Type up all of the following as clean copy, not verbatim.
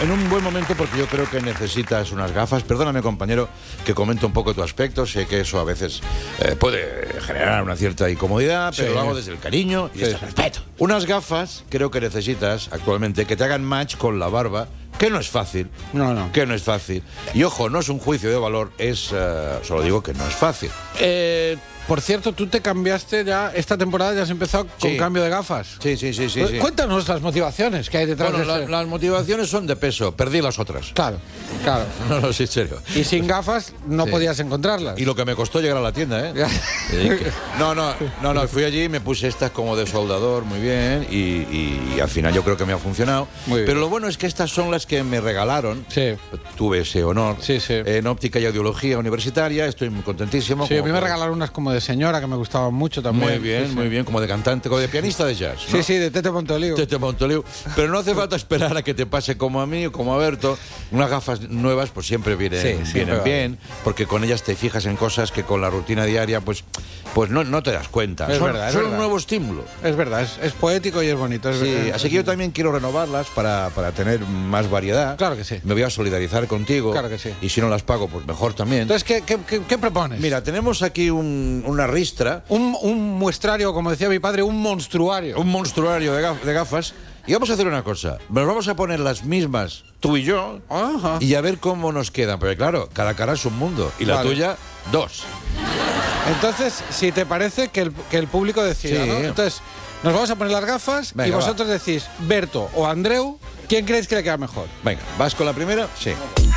en un buen momento porque yo creo que necesitas unas gafas. Perdóname, compañero, que comento un poco tu aspecto. Sé que eso a veces puede generar una cierta incomodidad, pero lo hago desde el cariño y desde el respeto. Unas gafas creo que necesitas actualmente que te hagan match con la barba, que no es fácil. No. Que no es fácil. Y ojo, no es un juicio de valor, solo digo que no es fácil. Por cierto, tú te cambiaste ya, esta temporada ya has empezado con cambio de gafas. Sí. Cuéntanos las motivaciones que hay detrás de eso. Las motivaciones son de peso, perdí las otras. Claro. No, sí, en serio. Y sin gafas no podías encontrarlas. Y lo que me costó llegar a la tienda, ¿eh? No, fui allí, me puse estas como de soldador, muy bien, y al final yo creo que me ha funcionado. Pero lo bueno es que estas son las que me regalaron. Sí. Tuve ese honor. Sí. En óptica y audiología universitaria, estoy muy contentísimo. Sí, a mí me regalaron unas como de señora que me gustaban mucho también. Muy bien, como de cantante, como de pianista de jazz, ¿no? Sí, de Tete Montoliu. Pero no hace falta esperar a que te pase como a mí o como a Berto. Unas gafas nuevas pues siempre vienen bien, porque con ellas te fijas en cosas que con la rutina diaria pues no te das cuenta. Son un nuevo estímulo. Es verdad, es poético y es bonito. Así que yo también quiero renovarlas para tener más variedad. Claro que sí. Me voy a solidarizar contigo. Claro que sí. Y si no las pago, pues mejor también. Entonces, ¿qué propones? Mira, tenemos aquí una ristra. Un muestrario, como decía mi padre, un monstruario. Un monstruario de gafas. Y vamos a hacer una cosa. Nos vamos a poner las mismas, tú y yo, y a ver cómo nos quedan. Porque claro, cada cara es un mundo. Y la tuya, dos. Entonces, si te parece que el público decida, ¿no? Entonces, nos vamos a poner las gafas. Venga, y vosotros decís, Berto o Andreu, ¿quién creéis que le queda mejor? Venga, ¿vas con la primera? Sí.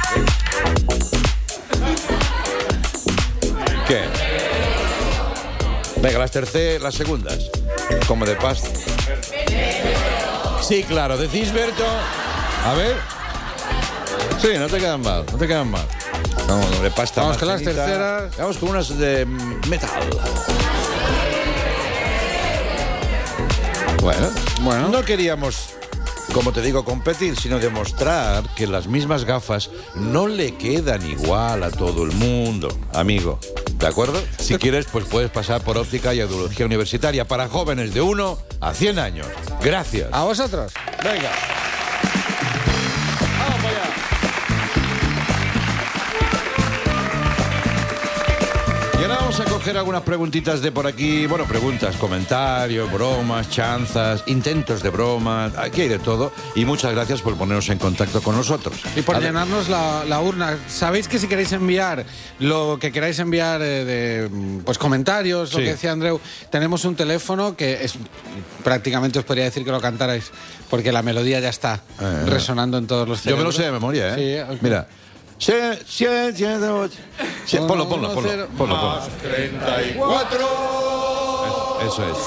¿Qué? Venga, las segundas. Como de pasta. Sí, claro, decís Berto. A ver. Sí, no te quedan mal. Vamos, de pasta. Vamos con las terceras. Vamos con unas de metal. Bueno, no queríamos, como te digo, competir, sino demostrar que las mismas gafas no le quedan igual a todo el mundo, amigo. ¿De acuerdo? Si quieres, pues puedes pasar por óptica y audiología universitaria para jóvenes de 1 a 100 años. Gracias. ¿A vosotros? Venga. Vamos para allá. Y ahora vamos a coger algunas preguntitas de por aquí. Bueno, preguntas, comentarios, bromas, chanzas, intentos de broma. Aquí hay de todo. Y muchas gracias por poneros en contacto con nosotros. Y por llenarnos la urna. Sabéis que si queréis enviar lo que queráis enviar pues comentarios, lo que decía Andreu, tenemos un teléfono que es prácticamente os podría decir que lo cantarais, porque la melodía ya está resonando en todos los cerebros. Yo me lo sé de memoria, ¿eh? Sí, mira. Ponlo. Más 34. Eso es.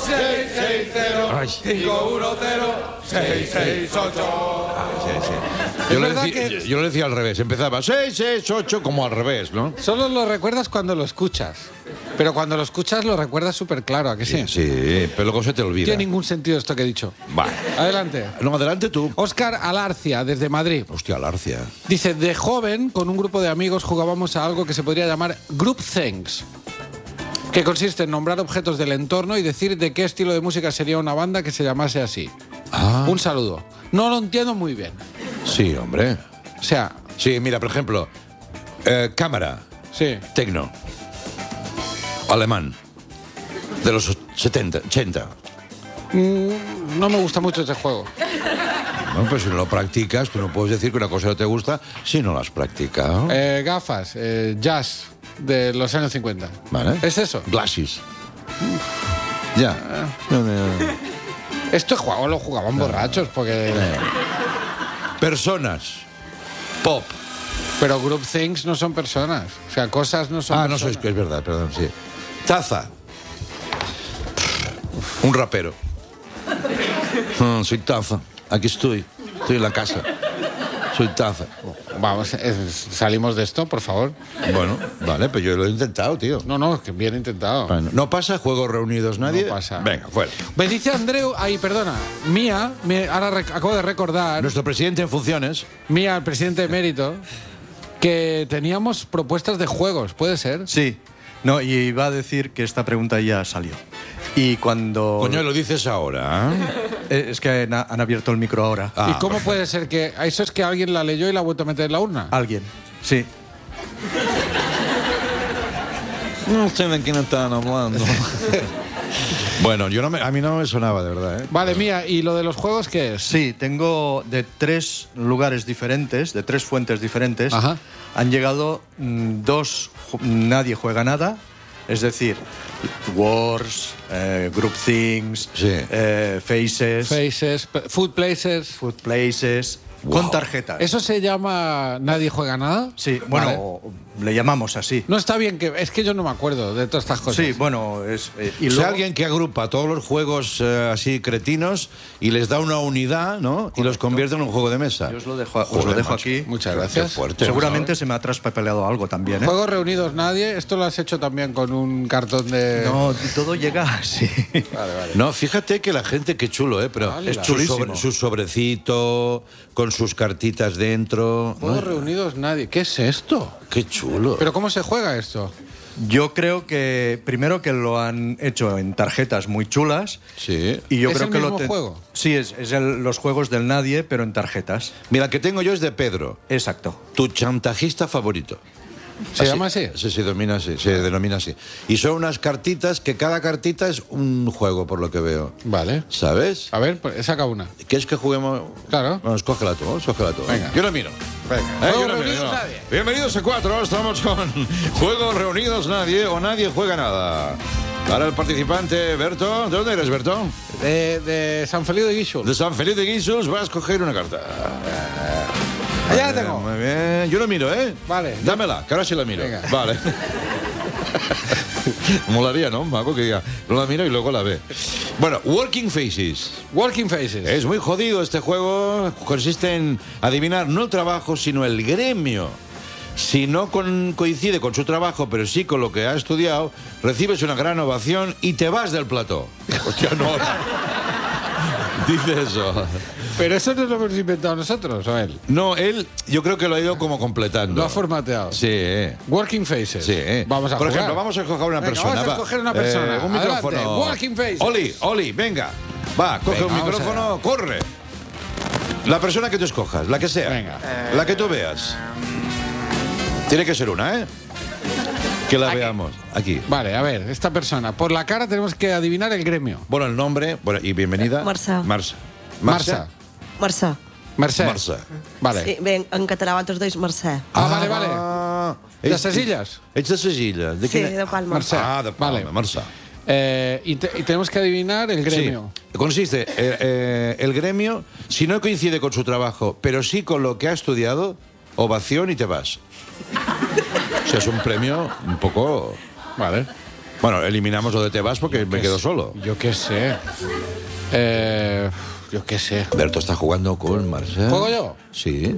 660-510-668. Yo lo decía al revés. Empezaba 668 como al revés, ¿no? Solo lo recuerdas cuando lo escuchas. Pero cuando lo escuchas lo recuerdas súper claro, ¿a que sí? Sí, pero luego se te olvida. No tiene ningún sentido esto que he dicho. Vale. Adelante. No, adelante tú. Óscar Alarcia, desde Madrid. Hostia, Alarcia. Dice, de joven, con un grupo de amigos jugábamos a algo que se podría llamar Group Things, que consiste en nombrar objetos del entorno y decir de qué estilo de música sería una banda que se llamase así. Un saludo. No lo entiendo muy bien. Sí, hombre. O sea... Sí, mira, por ejemplo, cámara. Sí. Tecno. Alemán. De los 70, 80. No me gusta mucho este juego. No, pero si no lo practicas, tú no puedes decir que una cosa no te gusta si no la has practicado. Gafas, jazz de los años 50. Vale. ¿Es eso? Glasses. Ya. Este juego lo jugaban borrachos porque... Personas. Pop. Pero Group Things no son personas. O sea, cosas no son personas. No sois, que es verdad, perdón, sí. Taza. Un rapero. Soy Taza. Aquí estoy. Estoy en la casa. Soy Taza. Vamos, salimos de esto, por favor. Bueno, vale, pero yo lo he intentado, tío. No, que bien intentado. Bueno, ¿no pasa? ¿Juegos reunidos nadie? No pasa. Venga, fuera. Me dice Andreu... perdona. Mía, ahora acabo de recordar... Nuestro presidente en funciones. Mía, el presidente emérito, que teníamos propuestas de juegos, ¿puede ser? Sí. No, y iba a decir que esta pregunta ya salió. Y cuando... Coño, lo dices ahora, ¿eh? Es que han abierto el micro ahora. ¿Y cómo puede ser que eso es que alguien la leyó y la ha vuelto a meter en la urna? Alguien, sí. No sé de quién están hablando. Bueno, a mí no me sonaba, de verdad, ¿eh? Vale, Mía, ¿y lo de los juegos qué es? Sí, tengo de 3 lugares diferentes, de 3 fuentes diferentes. Ajá. Han llegado 2, nadie juega nada. Es decir, Wars, Group Things, Sí. Faces, Food Places. Food Places, Wow. con tarjetas. ¿Eso se llama Nadie juega nada? Sí, bueno, Vale. le llamamos así. No está bien que... Es que yo no me acuerdo de todas estas cosas. Sí, bueno, es... y O sea, luego- alguien que agrupa todos los juegos así cretinos y les da una unidad, ¿no? Y los convierte en un juego de mesa. Yo os lo dejo Joder, macho. aquí. Muchas Qué gracias. fuerte. Seguramente se me ha traspapeleado algo también, ¿eh? Juegos reunidos nadie. Esto lo has hecho también con un cartón de... No, todo llega así. Vale, vale. No, fíjate que la gente, qué chulo, ¿eh? Pero Vale, su, chulísimo. su sobrecito, con sus cartitas dentro. Juegos ¿no? reunidos nadie. ¿Qué es esto? Qué chulo. ¿Pero cómo se juega esto? Yo creo que primero que lo han hecho en tarjetas muy chulas. Sí. Y yo ¿Es creo el que mismo lo juego? Sí, es los juegos del nadie, pero en tarjetas. Mira, el que tengo yo es de Pedro, Exacto. tu chantajista favorito. ¿Se llama así? Sí, se denomina así. Y son unas cartitas que cada cartita es un juego, por lo que veo. Vale. ¿Sabes? A ver, pues saca una. ¿Quieres que juguemos? Claro. Bueno, escógela tú, escógela tú. Venga. Yo lo miro. Venga. Yo Juegos lo miro, reunidos yo. nadie. Bienvenidos a 4, estamos con Juegos Reunidos Nadie o Nadie Juega Nada. Para el participante, Berto. ¿De dónde eres, Berto? De San Feliu de Guíxols. De San Felipe de Guíxols, vas a escoger una carta. Allá la tengo. Muy bien. Yo lo miro, ¿eh? Vale. Dámela, que ahora sí la miro. Venga. Vale. Molaría, ¿no? Un mago que diga, no la miro y luego la ve. Bueno, Working Faces. Working Faces. Es muy jodido este juego. Consiste en adivinar no el trabajo, sino el gremio. Si no coincide con su trabajo, pero sí con lo que ha estudiado, recibes una gran ovación y te vas del plató. Hostia, no. Dice eso. Pero eso no lo hemos inventado nosotros, ¿o él? No, él, yo creo que lo ha ido como completando. Lo ha formateado. Sí, Working Faces. sí. Vamos a Por jugar. ejemplo, vamos a escoger una Venga, persona. vamos a va. escoger una persona. Un Adelante, micrófono. Working Faces. Oli, venga. Va, coge Venga, un vamos micrófono, corre. La persona que tú escojas, la que sea. Venga. La que tú veas. Tiene que ser una, ¿eh? Que la veamos. Aquí. Vale, a ver, esta persona. Por la cara tenemos que adivinar el gremio. Bueno, el nombre, bueno, y bienvenida. Marça. Marça. Marça. Mercè. Mercè. Marça. Vale. Sí, bé, en català vosaltres deis Mercè. Vale. De ets- ses illes. Ets de ses illes. Sí, de Palma. Mercè. Ah, de Palma, Vale. Marça. Y tenemos que adivinar el gremio. Sí. Consiste el gremio, si no coincide con su trabajo, pero sí con lo que ha estudiado, ovación y te vas. O sea, es un premio un poco... Vale. Bueno, eliminamos lo de te vas porque me quedo solo. Yo qué sé. Yo qué sé. Berto está jugando con Marcel. ¿Juego yo? Sí,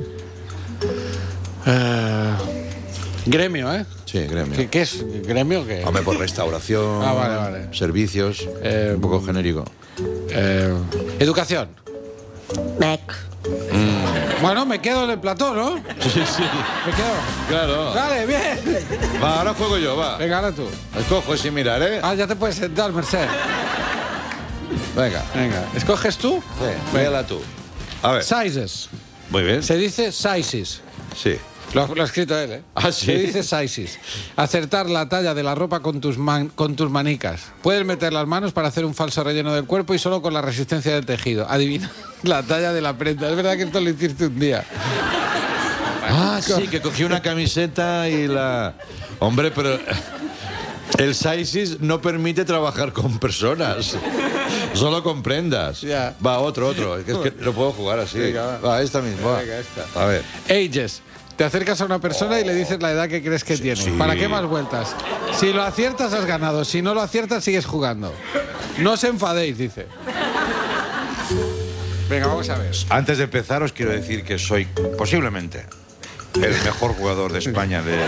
Gremio, ¿eh? sí, gremio. ¿Qué es? ¿Gremio qué? Hombre, por restauración, Vale. servicios, un poco genérico. Educación. Mec. Bueno, me quedo en el plató, ¿no? Sí, sí. Me quedo. Claro. Vale, bien. Va, ahora juego yo, va. Venga, ahora tú. Escojo sin mirar, ¿eh? Ya te puedes sentar, Merced. Venga. Venga. ¿Escoges tú? Sí, véala tú. A ver. Sizes. Muy bien. Se dice sizes. Sí. Lo ha escrito él, ¿eh? Ah, ¿sí? Se dice sizes. Acertar la talla de la ropa con tus manicas. Puedes meter las manos para hacer un falso relleno del cuerpo y solo con la resistencia del tejido. Adivina la talla de la prenda. Es verdad que esto lo hiciste un día. Ah, sí, que cogí una camiseta y la... Hombre, pero el sizes no permite trabajar con personas. Solo con prendas. Ya. Va, otro. Es que no puedo jugar así. Venga, va, esta misma. va. Venga, esta. A ver. Ages. Te acercas a una persona y le dices la edad que crees que tiene. sí. ¿Para qué más vueltas? Si lo aciertas, has ganado. Si no lo aciertas, sigues jugando. No os enfadéis, dice. Venga, vamos a ver. Antes de empezar, os quiero decir que soy posiblemente el mejor jugador de España de...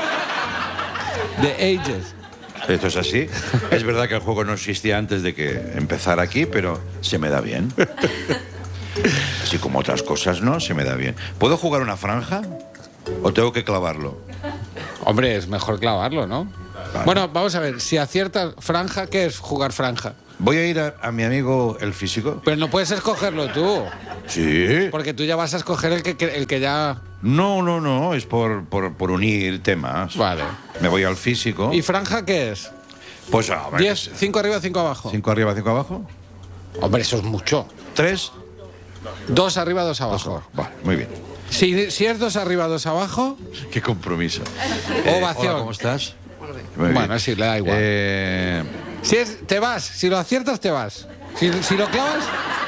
The Ages. Esto es así. Es verdad que el juego no existía antes de que empezara aquí, pero se me da bien. Así como otras cosas, ¿no? Se me da bien. ¿Puedo jugar una franja? ¿O tengo que clavarlo? Hombre, es mejor clavarlo, ¿no? Vale. Bueno, vamos a ver. Si aciertas franja, ¿qué es jugar franja? Voy a ir a mi amigo el físico. Pero no puedes escogerlo tú, Sí. porque tú ya vas a escoger el que ya... No, es por unir temas. Vale. Me voy al físico. ¿Y franja qué es? Pues a ver, 10, 5 arriba, 5 abajo. 5 arriba, 5 abajo. Hombre, eso es mucho. 3. 2 arriba, 2 abajo. Vale, muy bien. Si es 2 arriba, 2 abajo, Qué compromiso. ovación. Hola, ¿cómo estás? Muy Bueno, bien. sí, le da igual. Te vas, si lo aciertas, te vas. Si lo clavas,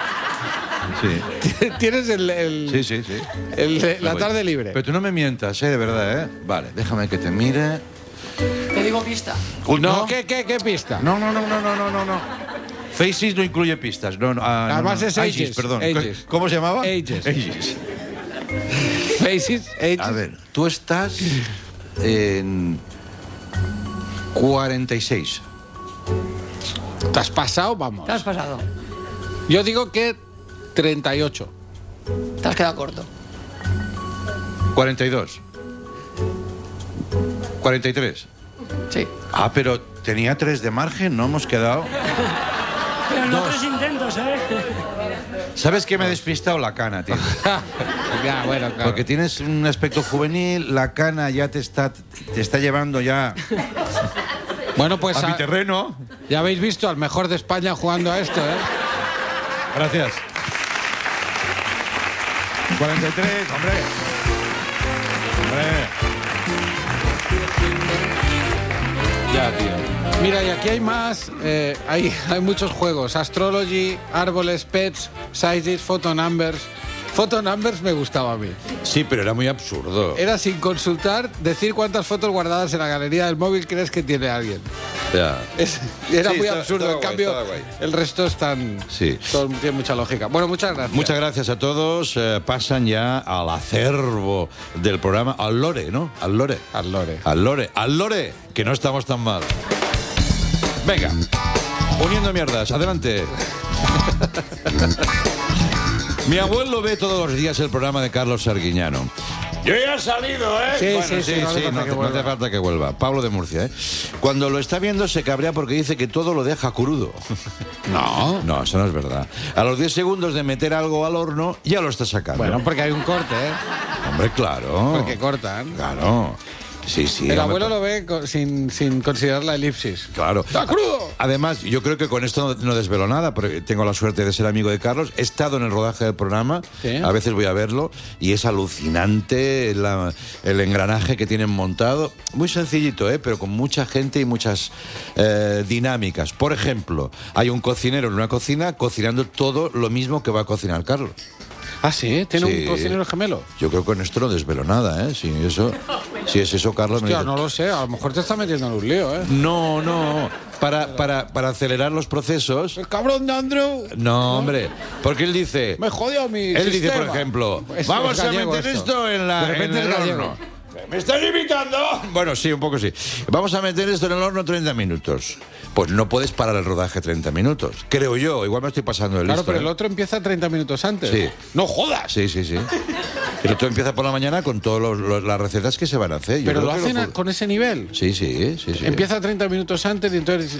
Sí. tienes Sí. la tarde libre. Pero tú no me mientas, de verdad, ¿eh? Vale, déjame que te mire. Te digo pista. Uy, No, ¿qué pista? No. Faces no incluye pistas. No, Además no. es Ages, perdón. Ages. ¿Cómo se llamaba? Ages. Faces, ages. A ver, tú estás en 46. ¿Te has pasado? Vamos. Te has pasado. Yo digo que 38. Te has quedado corto. 42. 43. Sí. Ah, pero tenía 3 de margen, ¿no? Hemos quedado. Pero en otros intentos, ¿eh? ¿Sabes qué me ha despistado? La cana, tío. Ya, bueno, claro. Porque tienes un aspecto juvenil, la cana ya te está llevando ya Bueno, pues a mi terreno. ya habéis visto al mejor de España jugando a esto, ¿eh? Gracias. 43, hombre. Ya, tío. Mira, y aquí hay más, hay muchos juegos. Astrology, árboles, pets, sizes, photo numbers. Photo numbers me gustaba a mí. Sí, pero era muy absurdo. Era sin consultar, decir cuántas fotos guardadas en la galería del móvil crees que tiene alguien. Ya. Era Sí, muy estaba absurdo. En guay, cambio, estaba guay. el resto es tan... Sí. todo tiene mucha lógica. Bueno, muchas gracias. Muchas gracias a todos. Pasan ya al acervo del programa, al lore, ¿no? Al lore. Al lore. Al lore, que no estamos tan mal. Venga, uniendo mierdas, adelante. Mi abuelo ve todos los días el programa de Carlos Arguiñano. Yo ya he salido, ¿eh? Sí, Bueno, sí, no hace falta que no vuelva. hace falta que vuelva. Pablo de Murcia, ¿eh? Cuando lo está viendo se cabrea porque dice que todo lo deja crudo. No, eso no es verdad. A los 10 segundos de meter algo al horno, ya lo está sacando. Bueno, porque hay un corte, ¿eh? Hombre, claro. Porque cortan. Claro. Sí. El hombre, abuelo lo ve sin considerar la elipsis. Claro. ¡Está crudo! Además, yo creo que con esto no desvelo nada, porque tengo la suerte de ser amigo de Carlos. He estado en el rodaje del programa, ¿Sí? A veces voy a verlo, y es alucinante el engranaje que tienen montado. Muy sencillito, pero con mucha gente y muchas dinámicas. Por ejemplo, hay un cocinero en una cocina cocinando todo lo mismo que va a cocinar Carlos. Ah, sí, tiene Sí. un cocinero gemelo. Yo creo que con esto no desvelo nada, Si es eso, Carlos... me Hostia, dice- no lo sé, a lo mejor te está metiendo en un lío, ¿eh? No. Para acelerar los procesos... El cabrón de Andrew No, hombre, porque él dice... me jodió mi Él dice, sistema. por ejemplo, Es vamos a gallego meter esto en De repente en el es gallego. horno. ¿Me estás imitando? Bueno, sí, un poco sí. Vamos a meter esto en el horno 30 minutos. Pues no puedes parar el rodaje 30 minutos. Creo yo, igual me estoy pasando el Claro, listo. pero el otro empieza 30 minutos antes. Sí. ¡No jodas! Sí. El otro empieza por la mañana con todas las recetas que se van a hacer. Yo Pero creo lo que hacen con ese nivel. Sí. Empieza 30 minutos antes y entonces...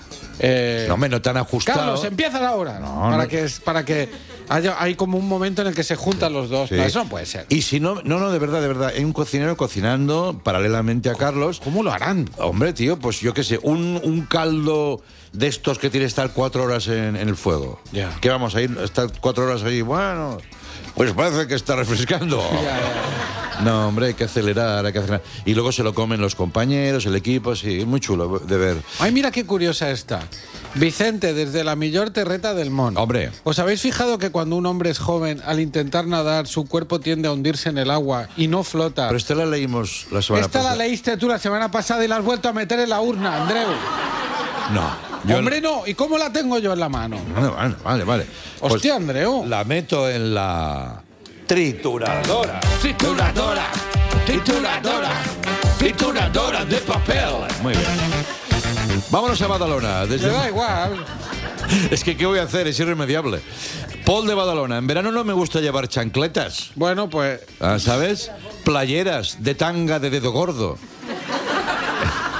No, hombre, no tan ajustado. Carlos, empiezas ahora. No, para que hay como un momento en el que se juntan los dos. Sí. No, eso no puede ser. Y si no, de verdad, hay un cocinero cocinando paralelamente a Carlos. ¿Cómo lo harán? Hombre, tío, pues yo qué sé, un caldo de estos que tiene que estar 4 horas en el fuego. Ya. ¿Qué vamos a ir? Estar 4 horas ahí, bueno, pues parece que está refrescando. No, hombre, hay que acelerar. Y luego se lo comen los compañeros, el equipo, sí, es muy chulo de ver. Ay, mira qué curiosa está. Vicente, desde la millor terreta del Mon. Hombre. ¿Os habéis fijado que cuando un hombre es joven, al intentar nadar, su cuerpo tiende a hundirse en el agua y no flota? Pero esta la leímos la semana Esta pasada. la leíste tú la semana pasada y la has vuelto a meter en la urna, Andreu. No. Hombre, no. ¿Y cómo la tengo yo en la mano? Vale. Pues Hostia, Andreu. la meto en la trituradora. Trituradora de papel. Muy bien. Vámonos a Badalona. Me da igual. Es que, ¿qué voy a hacer? Es irremediable. Paul de Badalona. En verano no me gusta llevar chancletas. Bueno, pues... ¿Sabes? Playeras de tanga de dedo gordo.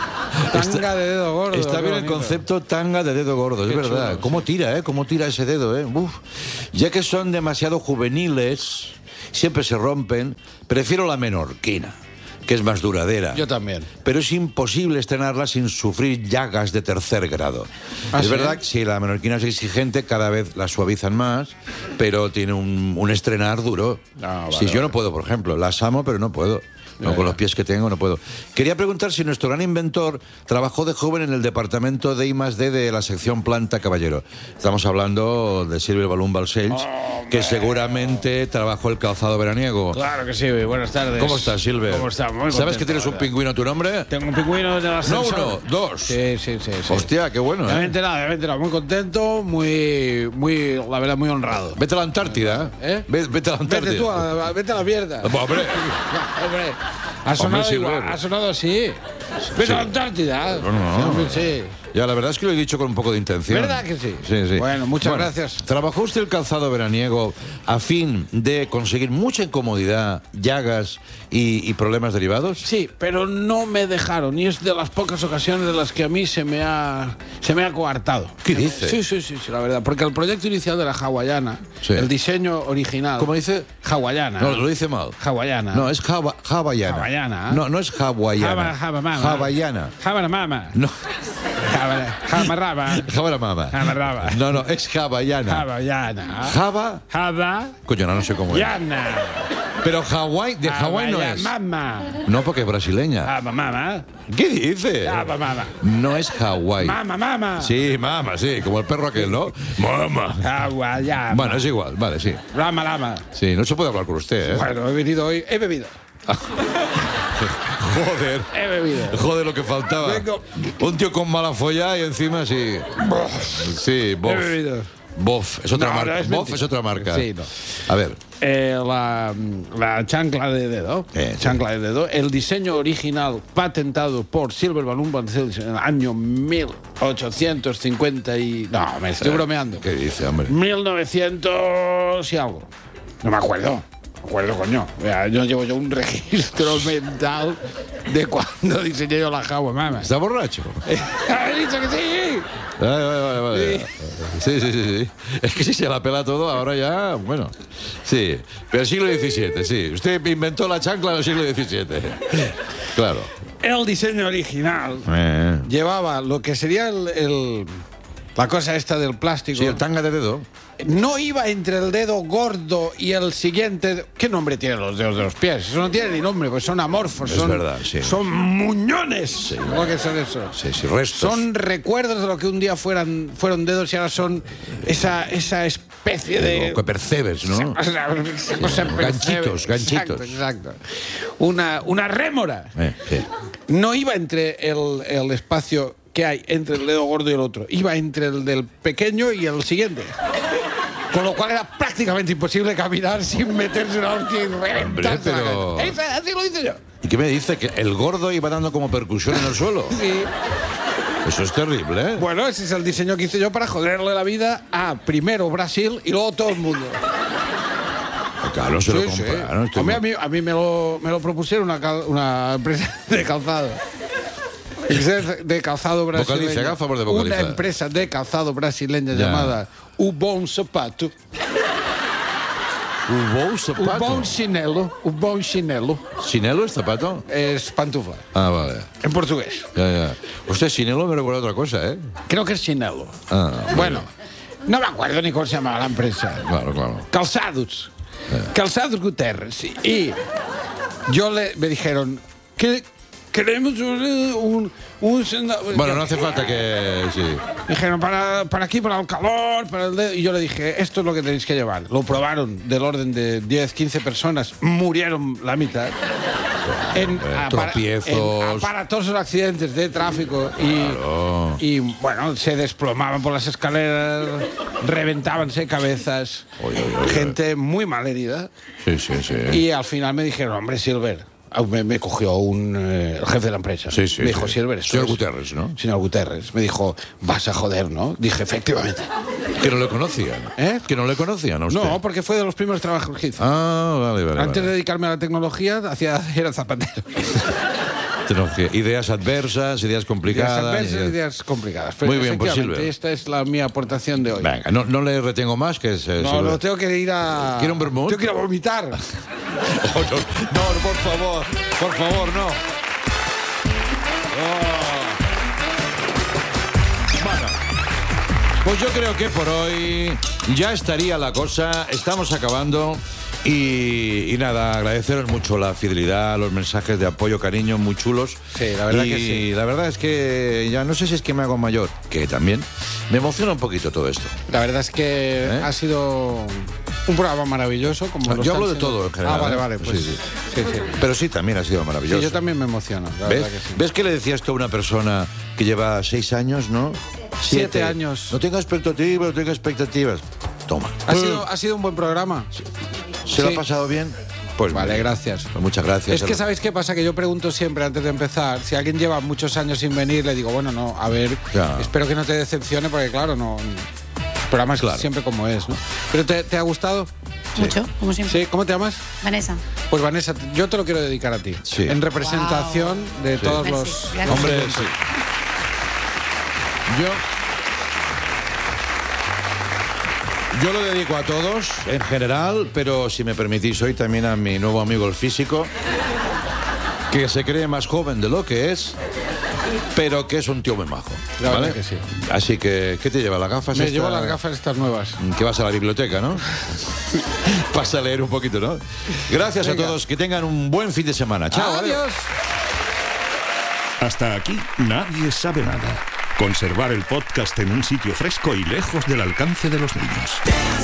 Tanga de dedo gordo. Está qué bien el bonito. concepto tanga de dedo gordo, es Qué verdad. chulo, ¿Cómo tira, ¿Cómo tira ese dedo, Uf. Ya que son demasiado juveniles, siempre se rompen, prefiero la menorquina, que es más duradera. Yo también. Pero es imposible estrenarla sin sufrir llagas de tercer grado. ¿Ah, es sí? verdad que si la menorquina es exigente, cada vez la suavizan más, pero tiene un estrenar duro. Ah, vale, Sí, yo vale. no puedo, por ejemplo, las amo, pero no puedo. No, con los pies que tengo no puedo. Quería preguntar si nuestro gran inventor trabajó de joven en el departamento de I+D de la sección Planta Caballero. Estamos hablando de Silver Balloon Balcells, que seguramente trabajó el calzado veraniego. Claro que sí, buenas tardes. ¿Cómo estás, Silver? ¿Cómo estás? Muy ¿Sabes contento, que tienes un la verdad. pingüino a tu nombre? Tengo un pingüino en el No ascensor. uno, dos. Sí. Hostia, qué bueno, Ya me he enterado, muy contento, la verdad, muy honrado. Vete a la Antártida. ¿Eh? Vete a la Antártida. Vete tú, vete a la mierda. Hombre, Hombre, ha sonado Silver. igual, ha sonado así. Vete a la Antártida. No. Sí, hombre, sí. ya la verdad es que lo he dicho con un poco de intención. ¿Verdad que sí? Sí. Bueno, muchas gracias. ¿Trabajó usted el calzado veraniego a fin de conseguir mucha incomodidad, llagas y problemas derivados? Sí, pero no me dejaron, y es de las pocas ocasiones de las que a mí se me ha coartado. ¿Qué dice? Sí, la verdad. Porque el proyecto inicial de la hawaiana, Sí. el diseño original. ¿Cómo dice? Hawaiana. No, lo dice mal. Hawaiana. No, es hawaiana. Hawaiana. No es hawaiana. Mama. Hawaiana. Habana mama. No, Jamarraba. Java mama. Jamarraba. No, es hawaiana. Hawaiana. Java. Hava. Coño, no sé cómo es. Yana. Pero Hawái, de Hawái no es. Mama. No, porque es brasileña. Hava mama. ¿Qué dice? Hava mama. No es Hawái. Mama. Sí, mama, sí, como el perro aquel, ¿no? Mama. Hawaiana. Bueno, es igual, vale, sí. Lama. Sí, no se puede hablar con usted, ¿eh? Bueno, he venido hoy. He bebido. Joder. He bebido. Joder, lo que faltaba. Vengo. Un tío con mala folla y encima sí. Sí, bof. He bebido. Bof, es otra No, marca. no, es Bof mentira. es otra marca. Sí, no. A ver. La chancla de dedo. Sí. Chancla de dedo. El diseño original patentado por Silver Balloon Balcells en el año 1850 y... No, me estoy bromeando. ¿Qué dice, hombre? 1900 y algo. No me acuerdo. Coño. Vea, yo llevo un registro mental de cuando diseñé yo la Hawa Mama. ¿Está borracho? ¡He dicho que sí! Vale. Sí. Es que si se la pela todo, ahora ya, bueno. Sí, pero el siglo XVII, sí. Usted inventó la chancla en el siglo XVII. Claro. El diseño original llevaba lo que sería la cosa esta del plástico. Sí, el tanga de dedo. No iba entre el dedo gordo y el siguiente. ¿Ququé nombre tienen los dedos de los pies? Eso no tiene ni nombre, pues son amorfos. Es verdad, sí. Son muñones. ¿Cómo que son eso? Sí, restos. Son recuerdos de lo que un día fueron dedos y ahora son esa especie de... Lo que percebes, ¿no? Esa cosa Ganchitos. Exacto. Una rémora. Sí. No iba entre el espacio que hay entre el dedo gordo y el otro. Iba entre el del pequeño y el siguiente. Con lo cual era prácticamente imposible caminar sin meterse una hostia y reventarse pero- la cabeza. Así lo hice yo. ¿Y qué me dice? ¿Que el gordo iba dando como percusión en el suelo? Sí. Eso es terrible, ¿eh? Bueno, ese es el diseño que hice yo para joderle la vida a primero Brasil y luego todo el mundo. Claro, se lo Sí. compraron. A mí me lo propusieron una empresa de calzado. De calzado brasileño. Vocaliza, a favor de vocalizar. Una empresa de calzado brasileña Ya. llamada O Bom Sapato. ¿Hubo zapato? O bom chinelo. ¿Sinelo es zapato? Es pantufla, Ah, vale. en portugués. Ya. Usted, sinelo me recuerda a otra cosa, ¿eh? Creo que es chinelo. Ah, Bueno, no me acuerdo ni cómo se llamaba la empresa. Claro. Calzados. Calzados Guterres. Y me dijeron que queremos un Bueno, no hace falta que... Sí. dijeron, para aquí, para el calor, para el dedo. Y yo le dije, esto es lo que tenéis que llevar. Lo probaron del orden de 10, 15 personas. Murieron la mitad. En tropiezos. en aparatosos accidentes de tráfico. Y bueno, se desplomaban por las escaleras, reventábanse cabezas. Gente muy mal herida. Sí. Y al final me dijeron, hombre, Silver. Me cogió el jefe de la empresa. Sí. Me dijo, Silver, esto Señor es- Guterres, ¿no? Señor Guterres. Me dijo, vas a joder, ¿no? Dije, efectivamente. Que no le conocían. ¿Eh? Que no le conocían a usted. No, porque fue de los primeros trabajos que hizo. Ah, vale. Antes de dedicarme a la tecnología, era zapatero. Ideas adversas, ideas complicadas. Ideas complicadas. Muy bien, pues Efectivamente, Silvia. esta es mi aportación de hoy. Venga, no le retengo más, que es... No, tengo que ir a... ¿Quiere un vermut? Tengo que ir a vomitar. No, por favor, no. Bueno, pues yo creo que por hoy ya estaría la cosa. Estamos acabando. Y nada, agradeceros mucho la fidelidad, los mensajes de apoyo, cariño, muy chulos. Sí, la verdad que sí. Y la verdad es que ya no sé si es que me hago mayor, que también me emociona un poquito todo esto. La verdad es que ha sido un programa maravilloso. Como Yo hablo de todo en general. Vale, pues Sí. sí. Pero sí, también ha sido maravilloso. Sí, yo también me emociono, la ¿Ves? verdad que sí. ¿Ves que le decías tú a una persona que lleva 6 años, no? 7 años. No tenga expectativas. Toma. Ha sido un buen programa. ¿Se lo Sí. ha pasado bien? Pues Vale, gracias. Pues muchas gracias. Es que ¿sabéis qué pasa? Que yo pregunto siempre antes de empezar, si alguien lleva muchos años sin venir, le digo, bueno, no, a ver, Ya. espero que no te decepcione, porque claro, el programa es Claro. siempre como es, ¿no? ¿Pero te ha gustado? Mucho, como siempre. Sí, ¿cómo te llamas? Vanessa. Pues Vanessa, yo te lo quiero dedicar a ti. Sí. En representación de todos Merci, los... gracias. Hombre, sí. Yo lo dedico a todos, en general, pero si me permitís hoy también a mi nuevo amigo el físico, que se cree más joven de lo que es, pero que es un tío muy majo. La ¿vale? verdad que sí. Así que, ¿qué te lleva? ¿Las gafas? Me llevo las gafas estas nuevas. Que vas a la biblioteca, ¿no? Vas a leer un poquito, ¿no? Gracias Venga. a todos, que tengan un buen fin de semana. Chao. Adiós. Hasta aquí Nadie sabe nada. Conservar el podcast en un sitio fresco y lejos del alcance de los niños.